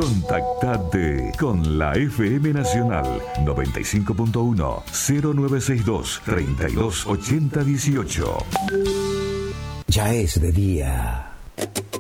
Contactate con la FM Nacional 95.1 0962 328018. Ya es de día.